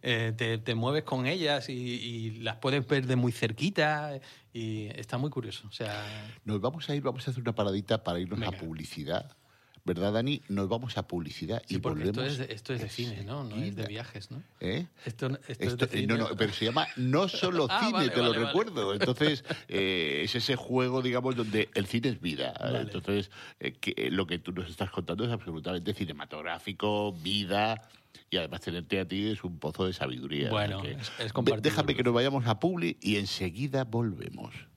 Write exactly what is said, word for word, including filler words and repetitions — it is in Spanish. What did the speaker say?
eh, te, te mueves con ellas y, y las puedes ver de muy cerquita y está muy curioso. O sea, nos vamos a ir, vamos a hacer una paradita para irnos venga. a publicidad. ¿Verdad, Dani? Nos vamos a publicidad Sí, y porque volvemos. Esto es, de, esto es de cine, ¿no? No es de viajes, ¿no? ¿Eh? Esto, esto, esto es de cine. No, no, pero se llama No Solo ah, Cine, vale, te vale, lo vale. recuerdo. Entonces, eh, es ese juego, digamos, donde el cine es vida. Vale. Entonces, eh, que, lo que tú nos estás contando es absolutamente cinematográfico, vida... Y además tenerte a ti es un pozo de sabiduría. Bueno, que... es, es compartir. Déjame que nos vayamos a Publi y enseguida volvemos.